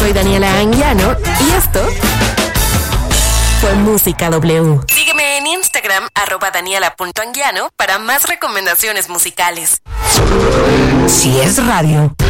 Soy Daniela Anguiano y esto fue Música W. Sígueme en Instagram, @daniela.anguiano, para más recomendaciones musicales. Si es radio,